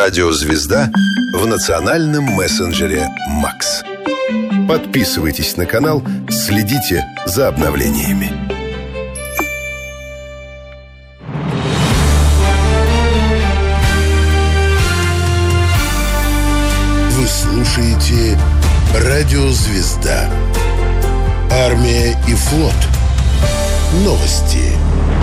Радио «Звезда» в национальном мессенджере «Макс». Подписывайтесь на канал, следите за обновлениями. Вы слушаете Радио «Звезда». Армия и флот. Новости.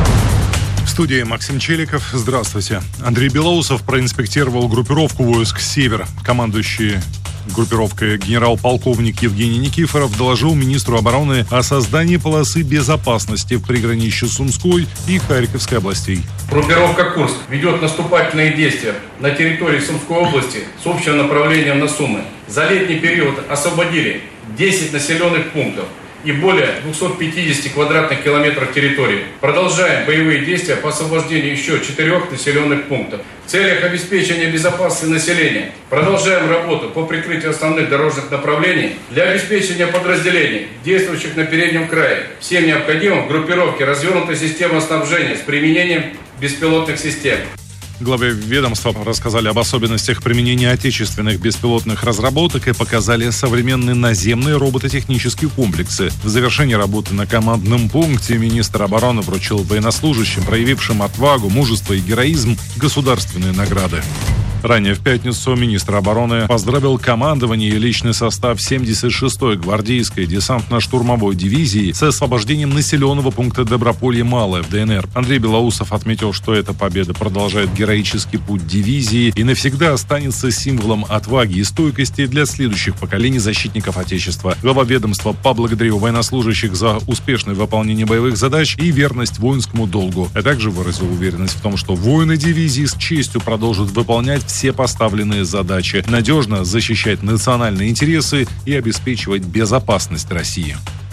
В студии Максим Челиков. Здравствуйте. Андрей Белоусов проинспектировал группировку войск «Север». Командующий группировкой генерал-полковник Евгений Никифоров доложил министру обороны о создании полосы безопасности в приграничье Сумской и Харьковской областей. Группировка «Курск» ведет наступательные действия на территории Сумской области с общим направлением на Сумы. За летний период освободили 10 населенных пунктов и более 250 квадратных километров территории. Продолжаем боевые действия по освобождению еще 4 населенных пунктов. В целях обеспечения безопасности населения продолжаем работу по прикрытию основных дорожных направлений для обеспечения подразделений, действующих на переднем крае. Всем необходимым в группировке развернута система снабжения с применением беспилотных систем. Главе ведомства рассказали об особенностях применения отечественных беспилотных разработок и показали современные наземные робототехнические комплексы. В завершении работы на командном пункте министр обороны вручил военнослужащим, проявившим отвагу, мужество и героизм, государственные награды. Ранее в пятницу министр обороны поздравил командование и личный состав 76-й гвардейской десантно-штурмовой дивизии с освобождением населенного пункта Доброполье-Малое в ДНР. Андрей Белоусов отметил, что эта победа продолжает героический путь дивизии и навсегда останется символом отваги и стойкости для следующих поколений защитников Отечества. Глава ведомства поблагодарил военнослужащих за успешное выполнение боевых задач и верность воинскому долгу, а также выразил уверенность в том, что воины дивизии с честью продолжат выполнять все поставленные задачи, надежно защищать национальные интересы и обеспечивать безопасность России.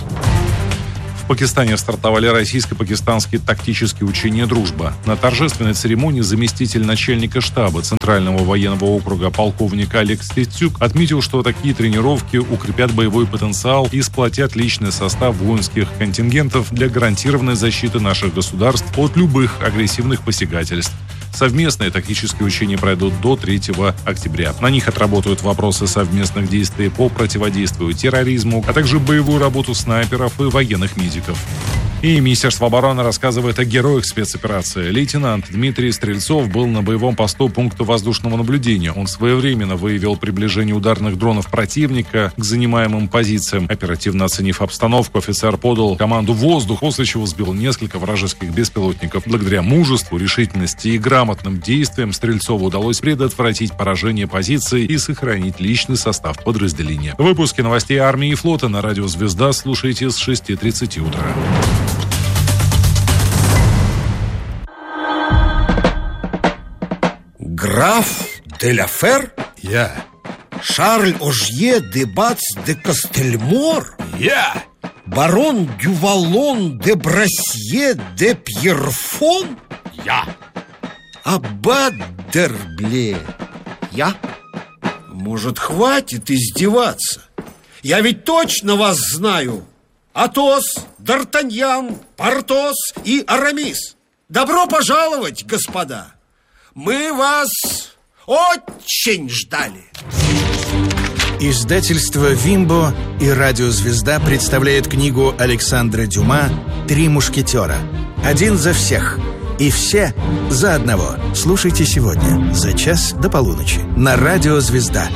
В Пакистане стартовали российско-пакистанские тактические учения «Дружба». На торжественной церемонии заместитель начальника штаба Центрального военного округа полковник Олег Стецюк отметил, что такие тренировки укрепят боевой потенциал и сплотят личный состав воинских контингентов для гарантированной защиты наших государств от любых агрессивных посягательств. Совместные тактические учения пройдут до 3 октября. На них отработают вопросы совместных действий по противодействию терроризму, а также боевую работу снайперов и военных медиков. И Министерство обороны рассказывает о героях спецоперации. Лейтенант Дмитрий Стрельцов был на боевом посту пункта воздушного наблюдения. Он своевременно выявил приближение ударных дронов противника к занимаемым позициям. Оперативно оценив обстановку, офицер подал команду «Воздух», после чего сбил несколько вражеских беспилотников. Благодаря мужеству, решительности и грамотным действиям Стрельцову удалось предотвратить поражение позиций и сохранить личный состав подразделения. Выпуски новостей армии и флота на радио «Звезда» слушайте с 6:30 утра. Граф де ла Фер? Я. Шарль Ожье де Бац де Кастельмор? Я. Барон Дювалон де Брасье де Пьерфон? Я. Аббат Д'Ербле? Я? Может, хватит издеваться? Я ведь точно вас знаю. Атос, Д'Артаньян, Портос и Арамис. Добро пожаловать, господа. Мы вас очень ждали. Издательство «Вимбо» и «Радио Звезда» представляют книгу Александра Дюма «Три мушкетера». Один за всех и все за одного. Слушайте сегодня за час до полуночи на «Радио Звезда».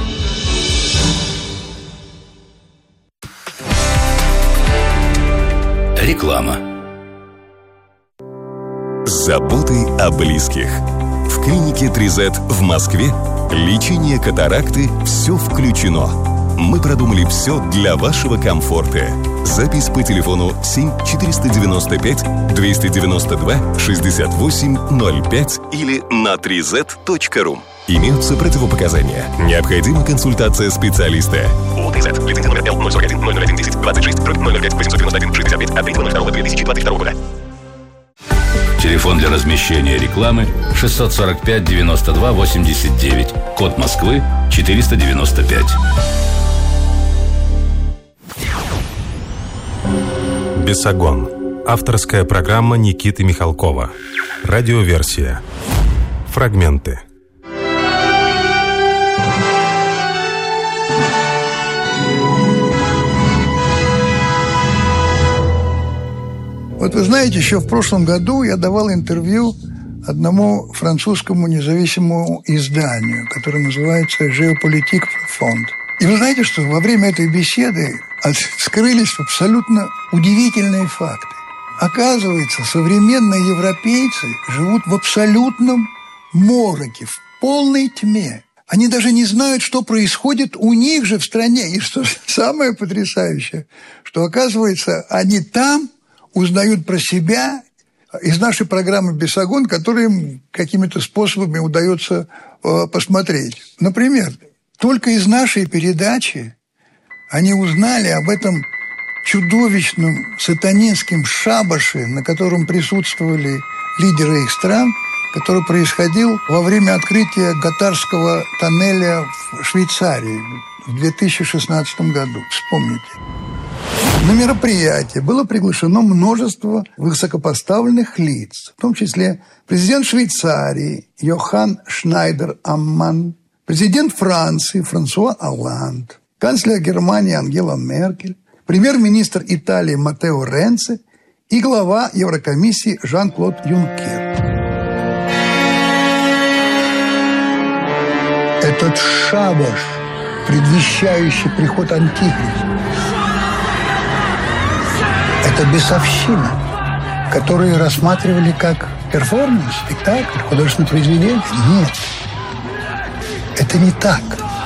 Реклама. Заботы о близких. В клинике 3Z в Москве лечение катаракты все включено. Мы продумали все для вашего комфорта. Запись по телефону 7-495-292-68-05 или на 3z.ru. Имеются противопоказания. Необходима консультация специалиста. ООО 3Z. Лицензия номер L041-010-26-005-891-65 от 3.02.2022 года. Телефон для размещения рекламы 645-92-89. Код Москвы 495. «Бесогон». Авторская программа Никиты Михалкова. Радиоверсия. Фрагменты. Вот вы знаете, еще в прошлом году я давал интервью одному французскому независимому изданию, которое называется «Géopolitique Profonde». И вы знаете, что во время этой беседы скрылись абсолютно удивительные факты. Оказывается, современные европейцы живут в абсолютном мороке, в полной тьме. Они даже не знают, что происходит у них же в стране. И что самое потрясающее, что, оказывается, они там узнают про себя из нашей программы «Бесогон», которую им какими-то способами удается посмотреть. Например, только из нашей передачи они узнали об этом чудовищном сатанинском шабаше, на котором присутствовали лидеры их стран, который происходил во время открытия Готарского тоннеля в Швейцарии в 2016 году. Вспомните. На мероприятие было приглашено множество высокопоставленных лиц, в том числе президент Швейцарии Йохан Шнайдер-Амман, президент Франции Франсуа Олланд, канцлер Германии Ангела Меркель, премьер-министр Италии Маттео Ренци и глава Еврокомиссии Жан-Клод Юнкер. Этот шабаш, предвещающий приход Антихриста, это бесовщина, которую рассматривали как перформанс, спектакль, художественное произведение. Нет, это не так.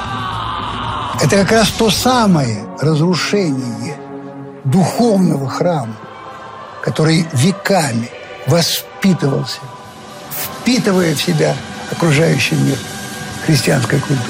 Это как раз то самое разрушение духовного храма, который веками воспитывался, впитывая в себя окружающий мир христианской культуры.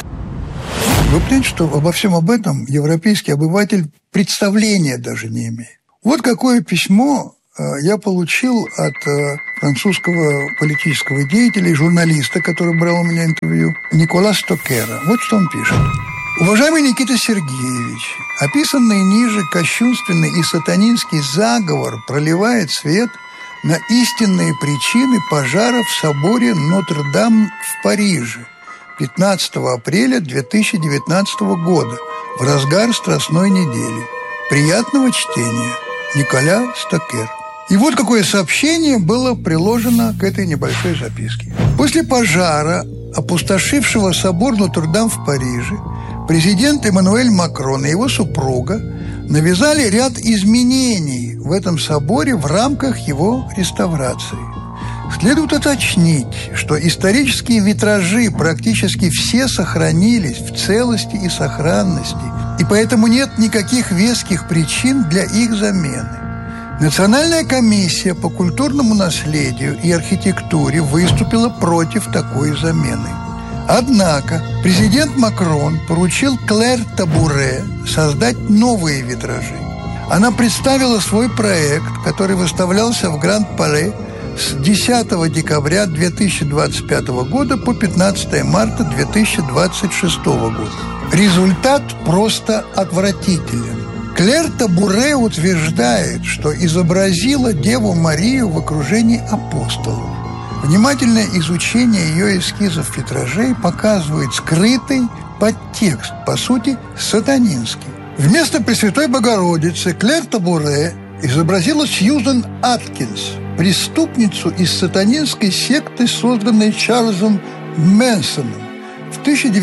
Вы понимаете, что обо всем об этом европейский обыватель представления даже не имеет. Вот какое письмо я получил от французского политического деятеля и журналиста, который брал у меня интервью, Никола Стокера. Вот что он пишет. «Уважаемый Никита Сергеевич, описанный ниже кощунственный и сатанинский заговор проливает свет на истинные причины пожара в соборе Нотр-Дам в Париже 15 апреля 2019 года в разгар Страстной недели. Приятного чтения. Никола Стокер». И вот какое сообщение было приложено к этой небольшой записке. После пожара, опустошившего собор Нотр-Дам в Париже, президент Эммануэль Макрон и его супруга навязали ряд изменений в этом соборе в рамках его реставрации. Следует уточнить, что исторические витражи практически все сохранились в целости и сохранности, и поэтому нет никаких веских причин для их замены. Национальная комиссия по культурному наследию и архитектуре выступила против такой замены. Однако президент Макрон поручил Клэр Табуре создать новые витражи. Она представила свой проект, который выставлялся в Гранд-Пале с 10 декабря 2025 года по 15 марта 2026 года. Результат просто отвратителен. Клэр Табуре утверждает, что изобразила Деву Марию в окружении апостолов. Внимательное изучение ее эскизов витражей показывает скрытый подтекст, по сути, сатанинский. Вместо Пресвятой Богородицы Клэр Табуре изобразила Сьюзан Аткинс, преступницу из сатанинской секты, созданной Чарльзом Мэнсоном в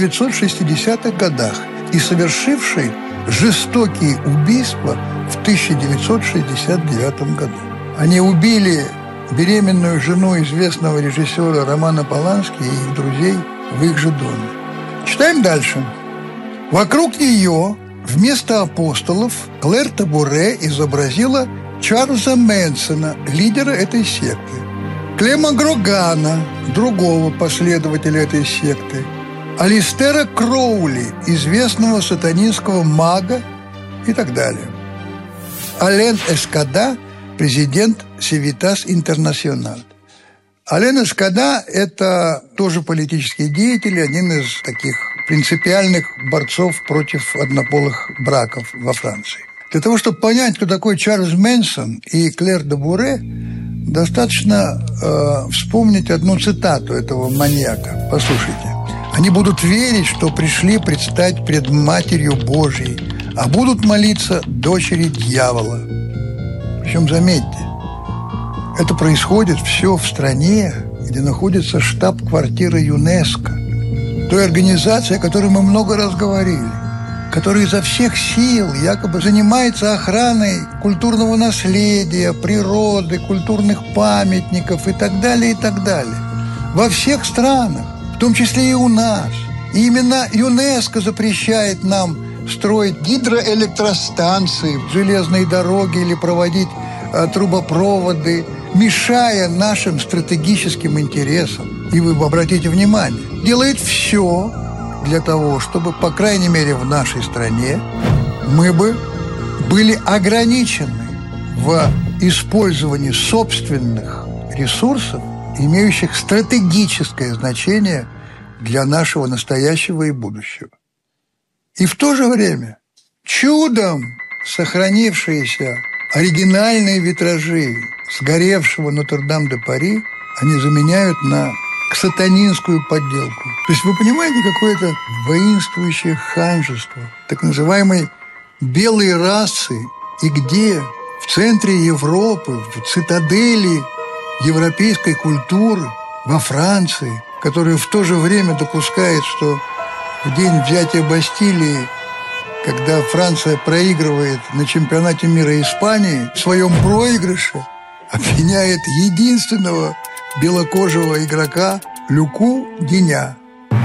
1960-х годах и совершившей жестокие убийства в 1969 году. Они убили беременную жену известного режиссера Романа Полански и их друзей в их же доме. Читаем дальше. Вокруг нее вместо апостолов Клэр Табуре изобразила Чарльза Мэнсона, лидера этой секты, Клема Грогана, другого последователя этой секты, Алистера Кроули, известного сатанинского мага и так далее. Ален Эскада, президент Civitas International. Ален Эскада – это тоже политический деятель, один из таких принципиальных борцов против однополых браков во Франции. Для того, чтобы понять, кто такой Чарльз Мэнсон и Клэр Табуре, достаточно вспомнить одну цитату этого маньяка. Послушайте. «Они будут верить, что пришли предстать пред Матерью Божией, а будут молиться дочери дьявола». Причем, заметьте, Это происходит все в стране, где находится штаб-квартира ЮНЕСКО, той организации, о которой мы много раз говорили, которая изо всех сил якобы занимается охраной культурного наследия, природы, культурных памятников и так далее, и так далее. Во всех странах, в том числе и у нас. И именно ЮНЕСКО запрещает нам строить гидроэлектростанции, железные дороги или проводить трубопроводы, мешая нашим стратегическим интересам. И вы обратите внимание, делает все для того, чтобы, по крайней мере, в нашей стране мы бы были ограничены в использовании собственных ресурсов, имеющих стратегическое значение для нашего настоящего и будущего. И в то же время чудом сохранившиеся оригинальные витражи сгоревшего Нотр-Дам-де-Пари они заменяют на сатанинскую подделку. То есть вы понимаете, какое-то воинствующее ханжество так называемой белой расы, и где в центре Европы, в цитадели европейской культуры, во Франции, которая в то же время допускает, что в день взятия Бастилии, когда Франция проигрывает на чемпионате мира Испании, в своем проигрыше обвиняет единственного белокожего игрока Люку Диня.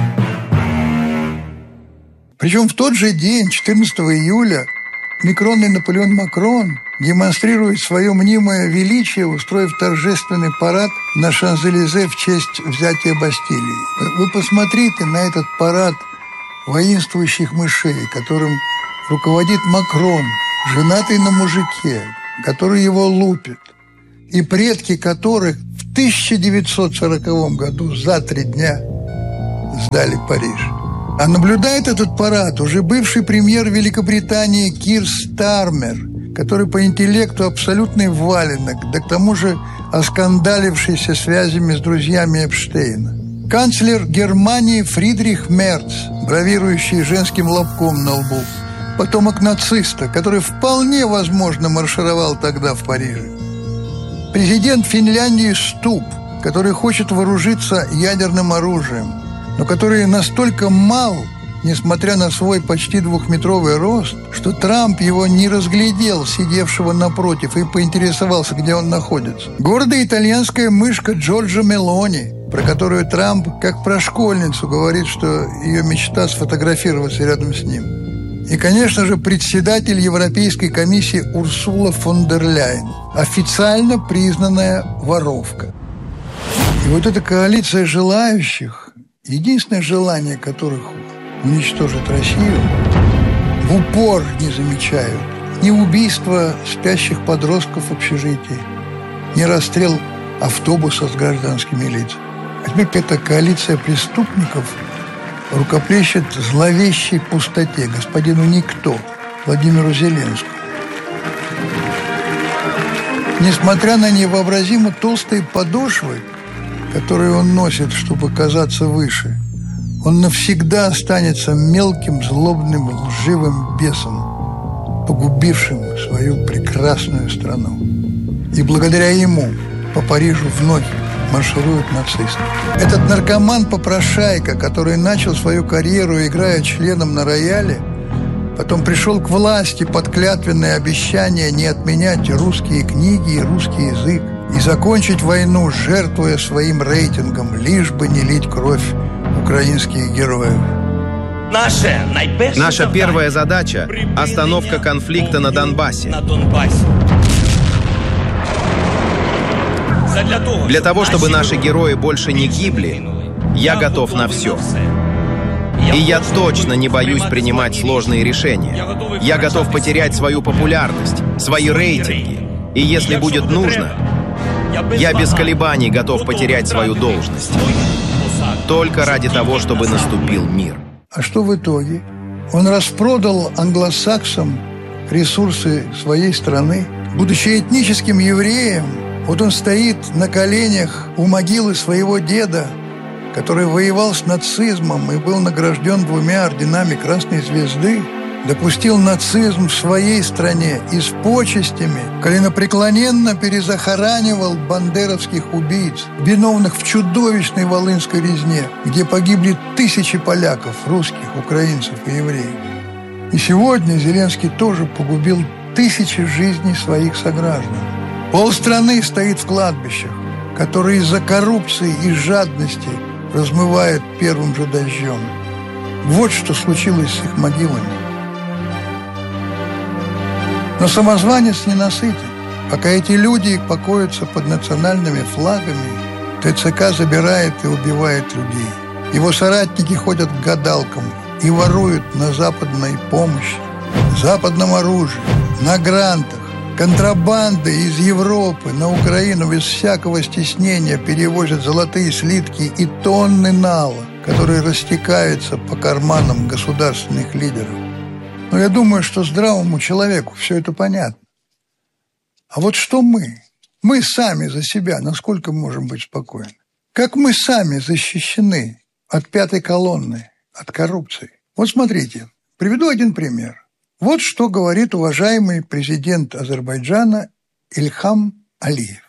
Причем в тот же день, 14 июля, некронный Наполеон Макрон демонстрирует свое мнимое величие, устроив торжественный парад на Шанзелизе в честь взятия Бастилии. Вы посмотрите на этот парад воинствующих мышей, которым руководит Макрон, женатый на мужике, который его лупит, и предки которых в 1940 году за 3 дня сдали Париж. А наблюдает этот парад уже бывший премьер Великобритании Кир Стармер, который по интеллекту абсолютный валенок, да к тому же оскандалившийся связями с друзьями Эпштейна. Канцлер Германии Фридрих Мерц, бравирующий женским лобком на лбу, потомок нациста, который вполне возможно маршировал тогда в Париже. Президент Финляндии Стуб, который хочет вооружиться ядерным оружием, но который настолько мал, несмотря на свой почти 2-метровый рост, что Трамп его не разглядел, сидевшего напротив, и поинтересовался, где он находится. Гордая итальянская мышка Джорджа Мелони, про которую Трамп, как про школьницу, говорит, что ее мечта сфотографироваться рядом с ним. И, конечно же, председатель Европейской комиссии Урсула фон дер Ляйен, официально признанная воровка. И вот эта коалиция желающих, единственное желание которых уничтожить Россию, в упор не замечают ни убийства спящих подростков в общежитии, ни расстрел автобуса с гражданскими лицами. А теперь эта коалиция преступников рукоплещет зловещей пустоте, господину Никто, Владимиру Зеленскому. Несмотря на невообразимо толстые подошвы, которые он носит, чтобы казаться выше, он навсегда останется мелким, злобным, лживым бесом, погубившим свою прекрасную страну. И благодаря ему по Парижу вновь маршируют нацисты. Этот наркоман-попрошайка, который начал свою карьеру, играя членом на рояле, потом пришел к власти под клятвенное обещание не отменять русские книги и русский язык и закончить войну, жертвуя своим рейтингом, лишь бы не лить кровь украинских героев. Наша первая задача – остановка конфликта на Донбассе. Для того, чтобы наши герои больше не гибли, я готов на все. И я точно не боюсь принимать сложные решения. Я готов потерять свою популярность, свои рейтинги. И если будет нужно, я без колебаний готов потерять свою должность. Только ради того, чтобы наступил мир. А что в итоге? Он распродал англосаксам ресурсы своей страны. Будучи этническим евреем, вот он стоит на коленях у могилы своего деда, который воевал с нацизмом и был награжден 2 орденами Красной Звезды. допустил нацизм в своей стране и с почестями коленопреклоненно перезахоранивал бандеровских убийц, виновных в чудовищной волынской резне, где погибли тысячи поляков, русских, украинцев и евреев. И сегодня Зеленский тоже погубил тысячи жизней своих сограждан. Полстраны стоит в кладбищах, которые из-за коррупции и жадности размывает первым же дождем. Вот что случилось с их могилами. Но самозванец не насытен. Пока эти люди покоятся под национальными флагами, ТЦК забирает и убивает людей. Его соратники ходят к гадалкам и воруют на западной помощи, западном оружии, на грантах. Контрабанды из Европы на Украину без всякого стеснения перевозят золотые слитки и тонны нала, которые растекаются по карманам государственных лидеров. Но я думаю, что здравому человеку все это понятно. А вот что мы? Мы сами за себя насколько можем быть спокойны? Как мы сами защищены от пятой колонны, от коррупции? Вот смотрите, приведу один пример. Вот что говорит уважаемый президент Азербайджана Ильхам Алиев.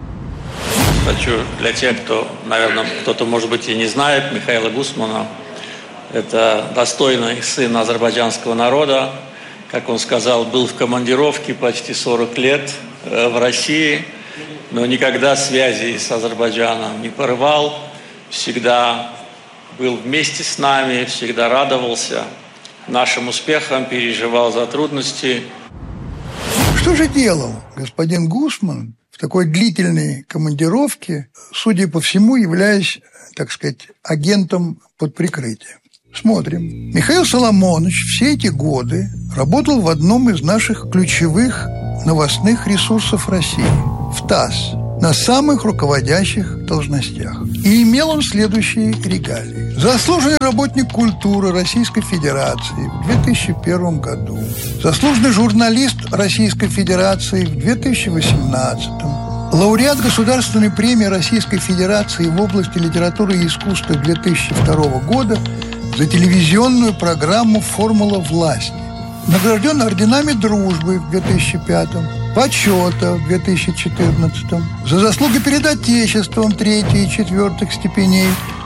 Хочу для тех, кто, наверное, кто-то, может быть, и не знает Михаила Гусмана. Это достойный сын азербайджанского народа. Как он сказал, был в командировке почти 40 лет в России, но никогда связи с Азербайджаном не порывал. Всегда был вместе с нами, всегда радовался нашим успехам, переживал за трудности. Что же делал господин Гусман в такой длительной командировке, судя по всему, являясь, так сказать, агентом под прикрытием? Смотрим. Михаил Соломонович все эти годы работал в одном из наших ключевых новостных ресурсов России, в ТАСС, на самых руководящих должностях. И имел он следующие регалии. Заслуженный работник культуры Российской Федерации в 2001 году. Заслуженный журналист Российской Федерации в 2018. Лауреат Государственной премии Российской Федерации в области литературы и искусства 2002 года за телевизионную программу «Формула власти». Награжден орденами дружбы в 2005, почета в 2014, за заслуги перед Отечеством 3 и 4 степеней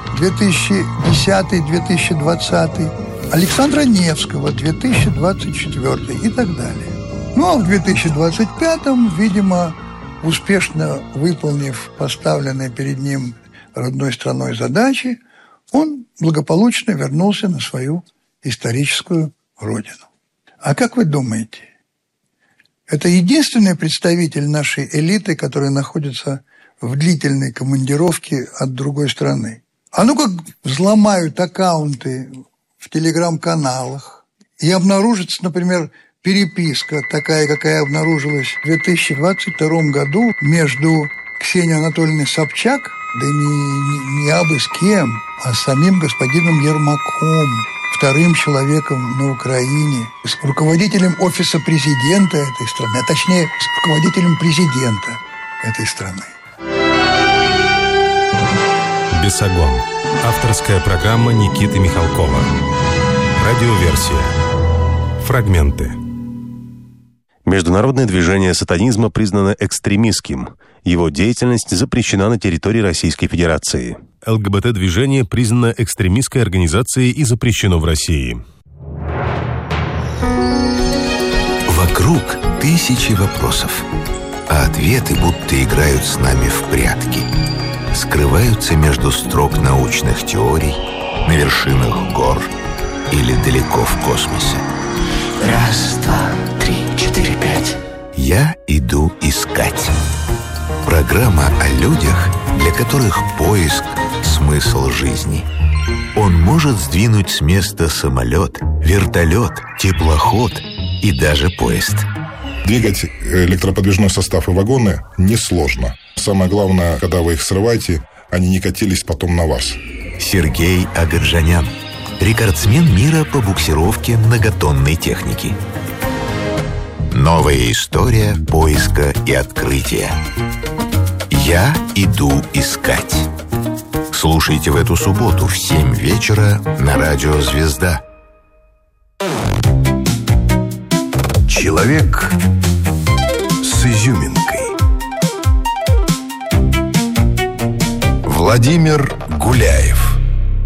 2010-2020, Александра Невского 2024 и так далее. Ну а в 2025-м, видимо, успешно выполнив поставленные перед ним родной страной задачи, он благополучно вернулся на свою историческую родину. А как вы думаете, это единственный представитель нашей элиты, который находится в длительной командировке от другой страны? А ну как взломают аккаунты в телеграм-каналах и обнаружится, например, переписка такая, какая обнаружилась в 2022 году между Ксенией Анатольевной Собчак, да не абы с кем, а с самим господином Ермаком, вторым человеком на Украине, с руководителем офиса президента этой страны, а точнее, с руководителем президента этой страны. «Бесогон». Авторская программа Никиты Михалкова. Радиоверсия. Фрагменты. Международное движение сатанизма признано экстремистским. Его деятельность запрещена на территории Российской Федерации. ЛГБТ-движение признано экстремистской организацией и запрещено в России. Вокруг тысячи вопросов, а ответы будто играют с нами в прятки. Скрываются между строк научных теорий, на вершинах гор или далеко в космосе. Раз, два, три, четыре, пять. Я иду искать. Программа о людях, для которых поиск – смысл жизни. Он может сдвинуть с места самолет, вертолет, теплоход и даже поезд. Двигать электроподвижной состав и вагоны несложно. Самое главное, когда вы их срываете, они не катились потом на вас. Сергей Агаджанян, рекордсмен мира по буксировке многотонной техники. Новая история поиска и открытия. Я иду искать. Слушайте в эту субботу в 7 вечера на радио «Звезда». Человек с изюминкой. Владимир Гуляев.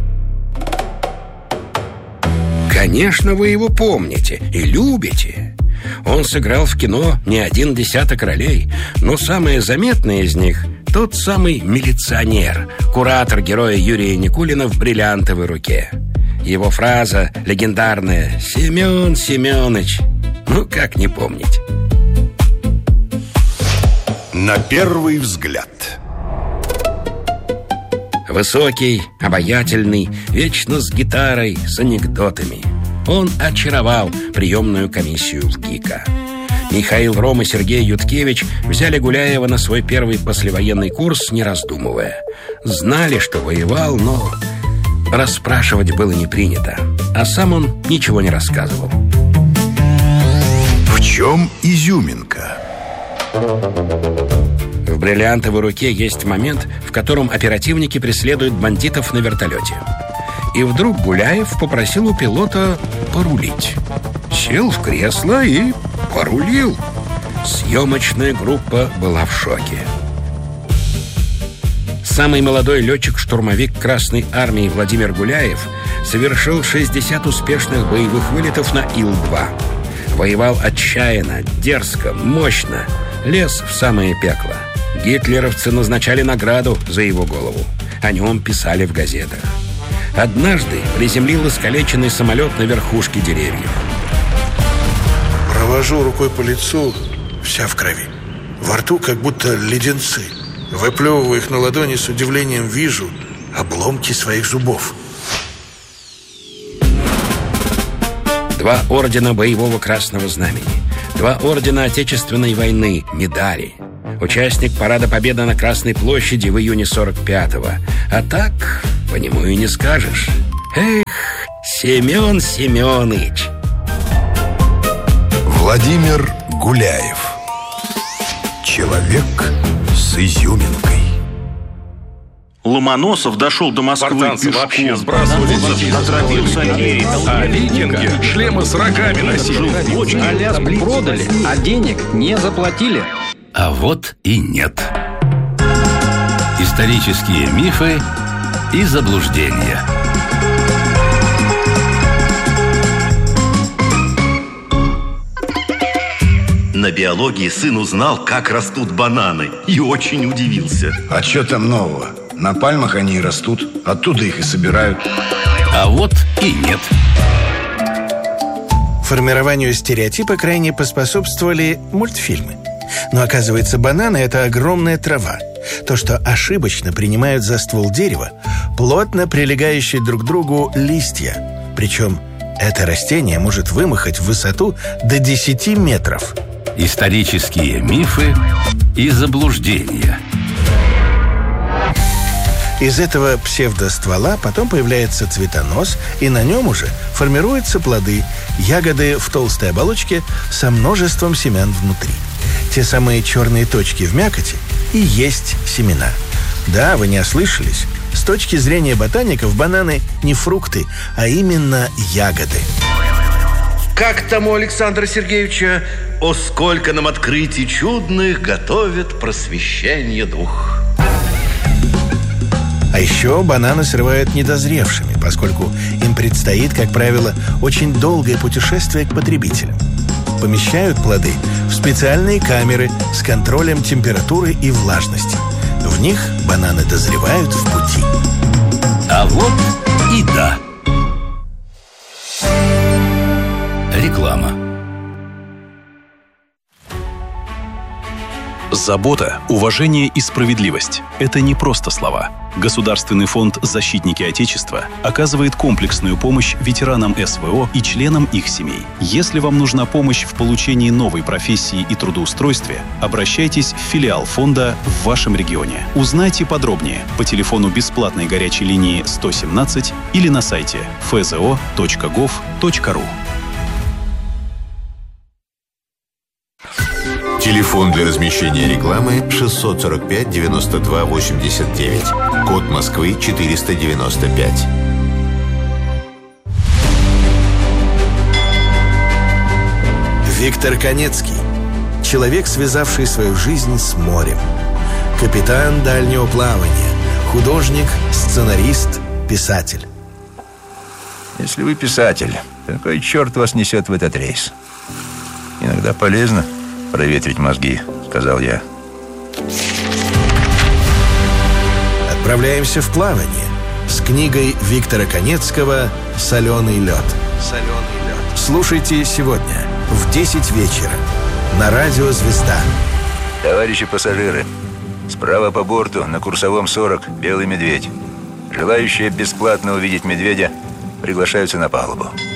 Конечно, вы его помните и любите. Он сыграл в кино не один десяток ролей, но самое заметное из них — тот самый милиционер, куратор героя Юрия Никулина в «Бриллиантовой руке». Его фраза легендарная «Семен Семенович». Ну, как не помнить? На первый взгляд. Высокий, обаятельный, вечно с гитарой, с анекдотами. Он очаровал приемную комиссию в ГИКа. Михаил Ром и Сергей Юткевич взяли Гуляева на свой первый послевоенный курс, не раздумывая. Знали, что воевал, но расспрашивать было не принято. А сам он ничего не рассказывал. В чем изюминка? В «Бриллиантовой руке» есть момент, в котором оперативники преследуют бандитов на вертолете. И вдруг Гуляев попросил у пилота порулить. Сел в кресло и порулил. Съемочная группа была в шоке. Самый молодой летчик-штурмовик Красной армии Владимир Гуляев совершил 60 успешных боевых вылетов на Ил-2. Воевал отчаянно, дерзко, мощно, лез в самое пекло. Гитлеровцы назначали награду за его голову. О нем писали в газетах. Однажды приземлил искалеченный самолет на верхушке деревьев. Провожу рукой по лицу, вся в крови. Во рту как будто леденцы. Выплевываю их на ладони, с удивлением вижу обломки своих зубов. 2 ордена боевого Красного Знамени, 2 ордена Отечественной войны, медали. Участник парада Победы на Красной площади в июне 45-го. А так, по нему и не скажешь. Эх, Семен Семенович. Владимир Гуляев. Человек с изюминкой. Ломоносов дошел до Москвы Спартанцы пешком. вообще сбрасывали Отравился а викинги шлемы с рогами носили. Аляску продали, а денег не заплатили. А вот и нет. Исторические мифы и заблуждения. На биологии сын узнал, как растут бананы, и очень удивился. А что там нового? На пальмах они и растут, оттуда их и собирают. А вот и нет. Формированию стереотипа крайне поспособствовали мультфильмы. Но оказывается, бананы – это огромная трава. То, что ошибочно принимают за ствол дерева, плотно прилегающие друг к другу листья. Причем это растение может вымахать в высоту до 10 метров. Исторические мифы и заблуждения. Из этого псевдоствола потом появляется цветонос, и на нем уже формируются плоды, ягоды в толстой оболочке со множеством семян внутри. Те самые черные точки в мякоти и есть семена. Да, вы не ослышались. С точки зрения ботаников бананы не фрукты, а именно ягоды. Как там у Александра Сергеевича? О, сколько нам открытий чудных готовит просвещение дух. А еще бананы срывают недозревшими, поскольку им предстоит, как правило, очень долгое путешествие к потребителям. Помещают плоды в специальные камеры с контролем температуры и влажности. В них бананы дозревают в пути. А вот и да. Реклама. Забота, уважение и справедливость – это не просто слова. Государственный фонд «Защитники Отечества» оказывает комплексную помощь ветеранам СВО и членам их семей. Если вам нужна помощь в получении новой профессии и трудоустройстве, обращайтесь в филиал фонда в вашем регионе. Узнайте подробнее по телефону бесплатной горячей линии 117 или на сайте fzo.gov.ru. Телефон для размещения рекламы 645 92 89. Код Москвы 495. Виктор Конецкий. Человек, связавший свою жизнь с морем. Капитан дальнего плавания. Художник, сценарист, писатель. Если вы писатель, какой черт вас несет в этот рейс? Иногда полезно проветрить мозги, сказал я. Отправляемся в плавание с книгой Виктора Конецкого «Соленый лед». Слушайте сегодня в 10 вечера на радио «Звезда». Товарищи пассажиры, справа по борту на курсовом 40 белый медведь. Желающие бесплатно увидеть медведя приглашаются на палубу.